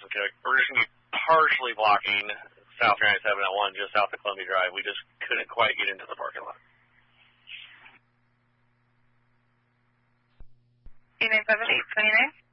Kentucky. Originally partially blocking South 97 at 1, just south of Columbia Drive. We just couldn't quite get into the parking lot. 897, 829.